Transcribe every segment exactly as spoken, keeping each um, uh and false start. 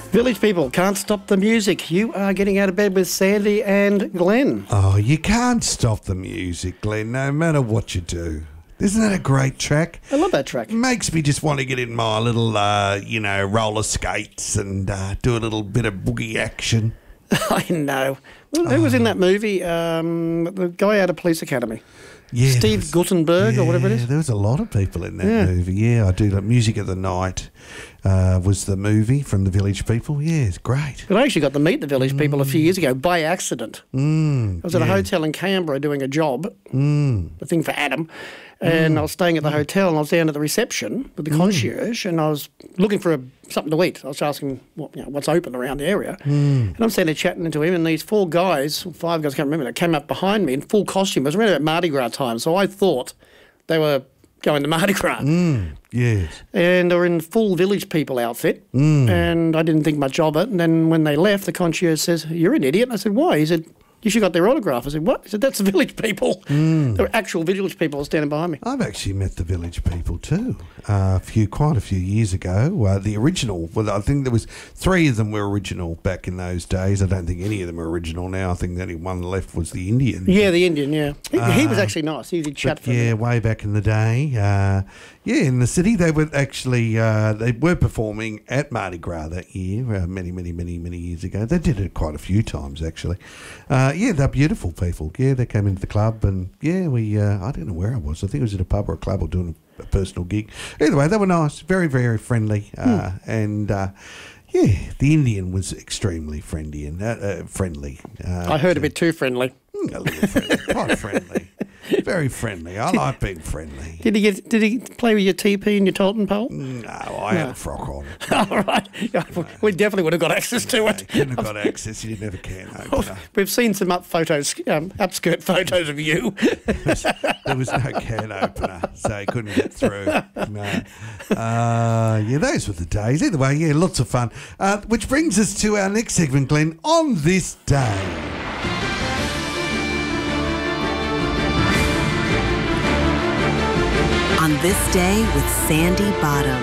Village people, can't stop the music. You are getting out of bed with Sandy and Glenn. Oh, you can't stop the music, Glenn, no matter what you do. Isn't that a great track? I love that track. Makes me just want to get in my little, uh, you know, roller skates and uh, do a little bit of boogie action. I know. Who Oh. was in that movie? Um, the guy out of Police Academy. Yeah, there Steve was- Guttenberg yeah, or whatever it is. There was a lot of people in that Yeah. movie. Yeah, I do. Like Music of the Night uh, was the movie from the Village People. Yeah, it's great. But I actually got to meet the Village people a few years ago by accident. Mm, I was at a yeah. hotel in Canberra doing a job, Mm. a thing for Adam, and I was staying at the hotel and I was down at the reception with the concierge and I was looking for a, something to eat. I was asking what, you know, what's open around the area. And I'm sitting there chatting to him and these four guys, or five guys, I can't remember, they came up behind me in full costume. It was around about Mardi Gras time, so I thought they were going to Mardi Gras. Mm, yes. And they were in full Village people outfit, and I didn't think much of it. And then when they left, the concierge says, "You're an idiot." And I said, "Why?" He said, "You should got their autograph." I said, "What?" He said, "That's the Village people." There were actual Village people standing behind me. I've actually met the Village People too. Uh, a few, quite a few years ago. Uh, the original. Well, I think there was three of them were original back in those days. I don't think any of them are original now. I think the only one left was the Indian. Yeah, the Indian, yeah. He, he was actually nice. He did chat But for yeah, me. way back in the day. Uh, yeah, in the city, they were actually uh, they were performing at Mardi Gras that year, uh, many, many, many, many years ago. They did it quite a few times actually. Uh, yeah, they're beautiful people. Yeah, they came into the club and yeah, we. Uh, I don't know where I was. I think it was at a pub or a club or doing a, a personal gig. Either way, they were nice, very, very friendly, uh, and. Uh, Yeah, the Indian was extremely friendly and uh, uh, friendly. Uh, I heard a bit too friendly. mm, a little friendly, quite friendly, very friendly. I like being friendly. Did he get? Did he play with your T P and your Tolton pole? No, I had a frock on. All right. Yeah, we definitely would have got access to I it. couldn't have got access. You didn't have a can opener. We've seen some up photos, um, upskirt photos of you. There was no can opener, so you couldn't get through. No. Uh, yeah, those were the days. Either way, yeah, lots of fun. Uh, which brings us to our next segment, Glenn. On this day. On this day with Sandy Bottom.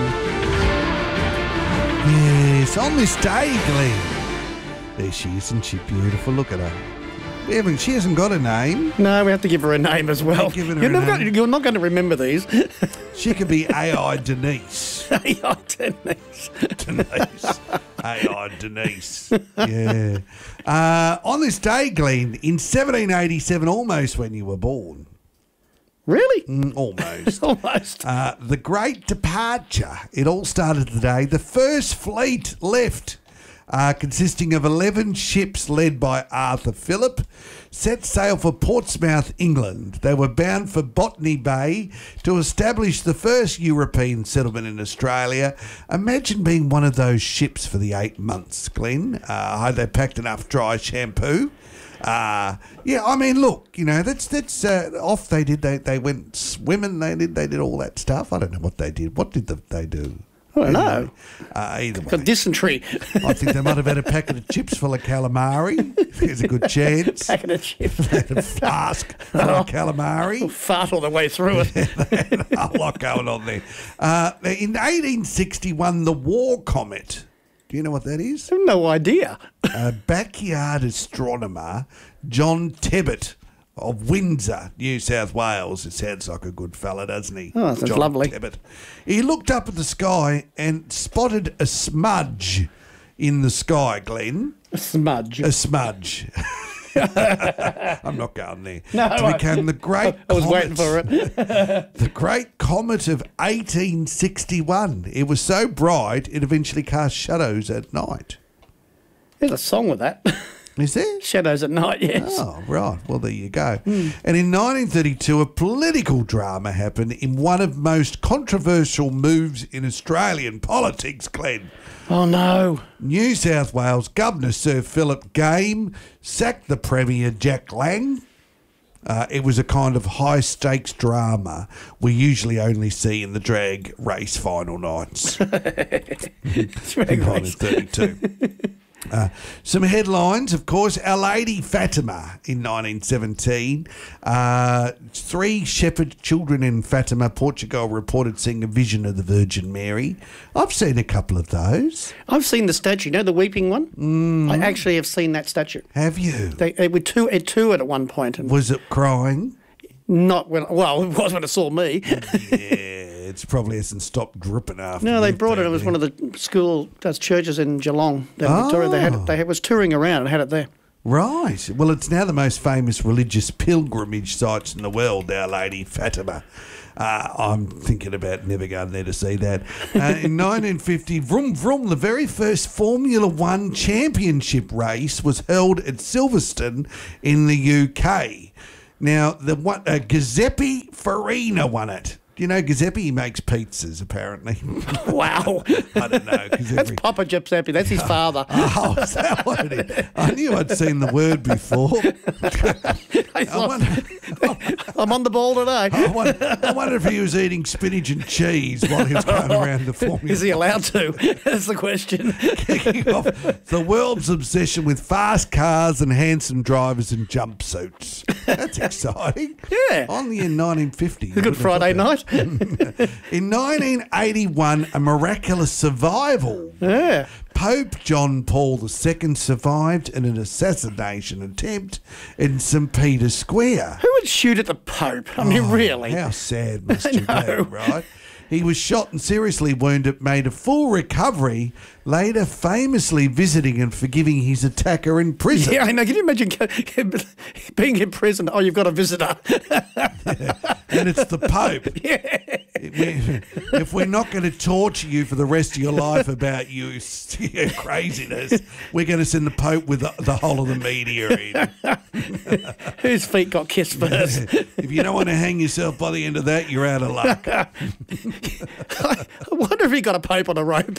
Yes, on this day, Glenn. There she is, isn't she beautiful? Look at her. We haven't, she hasn't got a name. No, we have to give her a name as well. Giving her You're a not, name. going, you're not going to remember these. She could be A I Denise. Yeah, Denise. Denise. A I Denise. Yeah. Uh, on this day, Glenn, in seventeen eighty-seven, almost when you were born. Really? Mm, almost. Almost. Uh, the Great Departure. It all started today. The first fleet left, uh, consisting of eleven ships led by Arthur Phillip, set sail for Portsmouth, England. They were bound for Botany Bay to establish the first European settlement in Australia. Imagine being one of those ships for the eight months, Glenn. Uh, I hope they packed enough dry shampoo. Uh, yeah, I mean, look, you know, that's that's uh, off. They did. They they went swimming. They did. They did all that stuff. I don't know what they did. What did the, they do? I don't know. Uh, either way, Got dysentery. I think they might have had a packet of chips full of calamari. There's a good chance. Packet of chips. They had a flask full of calamari. Fart all the way through it. They had a lot going on there. Uh, in eighteen sixty-one, the War Comet. Do you know what that is? I have no idea. Uh, backyard astronomer John Tebbit of Windsor, New South Wales. It sounds like a good fella, doesn't he? Oh, that's John lovely. Tebbit. He looked up at the sky and spotted a smudge in the sky, Glenn. A smudge. A smudge. I'm not going there. No, to I- become the great I was comet, waiting for it. the great comet of eighteen sixty-one. It was so bright it eventually cast shadows at night. There's a song with that. Is there? Shadows at Night, yes. Oh, right. Well, there you go. And in nineteen thirty-two, a political drama happened in one of most controversial moves in Australian politics, Glenn. Oh, no. New South Wales Governor Sir Philip Game sacked the Premier Jack Lang. Uh, it was a kind of high-stakes drama we usually only see in the drag race final nights It's very in nineteen nice. thirty-two. Uh, some headlines, of course. Our Lady Fatima in nineteen seventeen. Uh, three shepherd children in Fatima, Portugal, reported seeing a vision of the Virgin Mary. I've seen a couple of those. I've seen the statue. You know the weeping one? Mm. I actually have seen that statue. Have you? They, they were two, it two at one point. And Was it crying? Not when, well, it was when it saw me. Yeah, it's probably hasn't stopped dripping after. No, they you've brought it. been It was there. one of the school, those churches in Geelong, down in Oh. Victoria. They had it, they had, was touring around and had it there. Right. Well, it's now the most famous religious pilgrimage sites in the world, Our Lady Fatima. Uh, I'm thinking about never going there to see that. Uh, in nineteen fifty, vroom vroom, the very first Formula One championship race was held at Silverstone in the U K. Now, the one, uh, Giuseppe Farina won it. Do you know Giuseppe? He makes pizzas, apparently. Wow. I don't know. 'cause That's every- Papa Giuseppe. That's his father. Oh, is that what it is? I knew I'd seen the word before. I wonder, I'm on the ball today. I, wonder, I wonder if he was eating spinach and cheese while he was going around the Formula. Is he allowed to? That's the question. Kicking off the world's obsession with fast cars and handsome drivers in jumpsuits. That's exciting. Yeah. On the in nineteen fifty. A good Friday night. In nineteen eighty-one, a miraculous survival. Yeah. Pope John Paul the Second survived in an assassination attempt in St Peter's Square. Who would shoot at the Pope? I mean, Oh, really? How sad must you know. be, right? He was shot and seriously wounded, made a full recovery, later famously visiting and forgiving his attacker in prison. Yeah, I know. Can you imagine being in prison? Oh, you've got a visitor. And it's the Pope. Yeah. If we're not going to torture you for the rest of your life about you, your craziness, we're going to send the Pope with the, the whole of the media in. Whose feet got kissed first? If you don't want to hang yourself by the end of that, you're out of luck. I wonder if he got a Pope on a rope.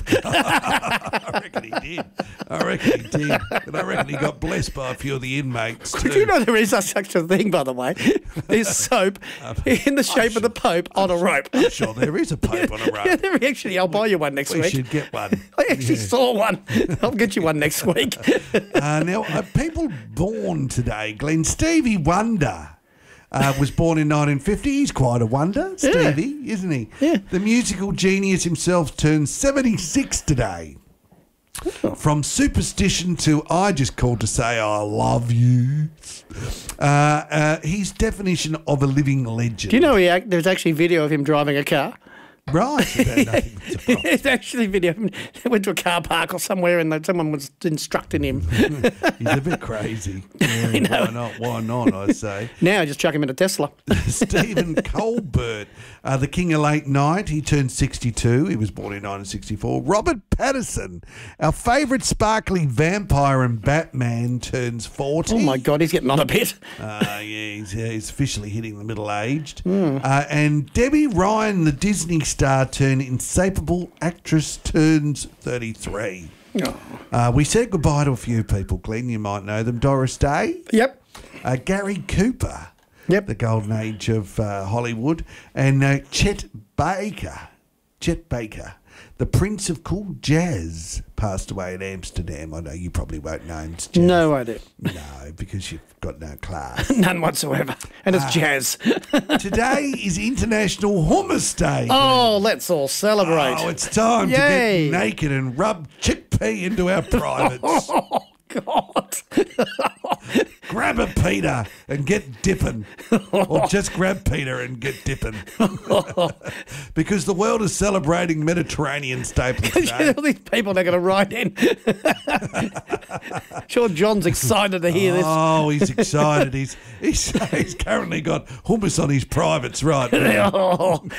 I reckon he did. I reckon he did. And I reckon he got blessed by a few of the inmates too. Do you know there is such a thing, by the way? There's soap in the shape of the Pope on a rope. I'm sure there is a Pope on a Yeah, rope. there actually, I'll buy you one next We week. should get one. I actually saw one. I'll get you one next week. Uh, now, uh, people born today, Glenn, Stevie Wonder uh, was born in nineteen fifty. He's quite a wonder, Stevie, isn't he? Yeah. The musical genius himself turned seventy-six today. Oh. From superstition to I just called to say I love you. Uh, uh, his definition of a living legend. Do you know he act, there's actually video of him driving a car? Right. About nothing but surprise. There's actually video of him. He went to a car park or somewhere and someone was instructing him. He's a bit crazy. Yeah, know. why not? Why not, I say. Now just chuck him in a Tesla. Stephen Colbert, uh, the king of late night. He turned sixty-two. He was born in nineteen sixty-four. Robert Pattinson, our favourite sparkly vampire in Batman, turns forty. Oh my God, he's getting on a bit. Uh, yeah, he's, uh, he's officially hitting the middle-aged. Hmm. Uh, and Debbie Ryan, the Disney star turned insatiable actress, turns thirty-three. Oh. Uh, we said goodbye to a few people, Glenn. You might know them. Doris Day. Yep. Uh, Gary Cooper. Yep. The golden age of uh, Hollywood. And uh, Chet Baker. Chet Baker. The Prince of Cool Jazz passed away in Amsterdam. I know you probably won't know him. It's jazz. No idea. No, because you've got no class. None whatsoever. And it's jazz. Today is International Hummus Day. Oh, let's all celebrate. Oh, it's time Yay. to get naked and rub chickpea into our privates. Oh, God. Grab a Peter and get dipping. Or just grab Peter and get dipping. Because the world is celebrating Mediterranean staples today. All these people are going to write in. Sure, John's excited to hear this. Oh, he's excited. He's, he's he's currently got hummus on his privates right now. Oh.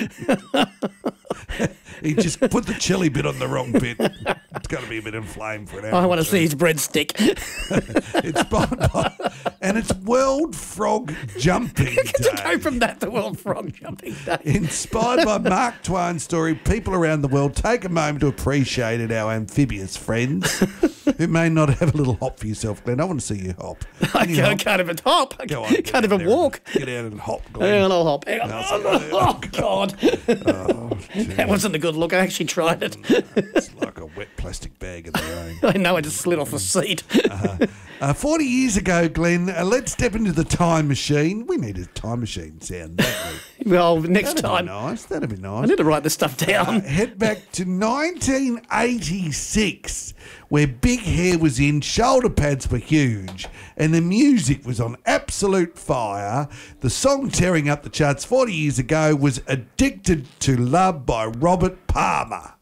He just put the chili bit on the wrong bit. It's got to be a bit inflamed for an hour. I want or to two. see his breadstick. It's by, by, and it's World Frog Jumping To go Day. from that to World Frog Jumping Day. Inspired by Mark Twain's story, people around the world take a moment to appreciate our amphibious friends who may not have a little hop for yourself, Glenn. I want to see you hop. I Can you can't, hop? can't even hop. I Go on, can't, get can't out even there walk. and- Get out and hop, Hang Glenn. on, I'll hop. Hang on. No, it's like- Oh, God. Oh, That wasn't a good look. I actually tried it. it's like a wet plastic plastic bag of their own. I know, I just slid off the seat. uh, uh, forty years ago, Glenn, uh, let's step into the time machine. We need a time machine sound, don't we? Well, next That'd time. be nice. That'd be nice. I need to write this stuff down. Uh, head back to nineteen eighty-six, where big hair was in, shoulder pads were huge, and the music was on absolute fire. The song tearing up the charts forty years ago was Addicted to Love by Robert Palmer.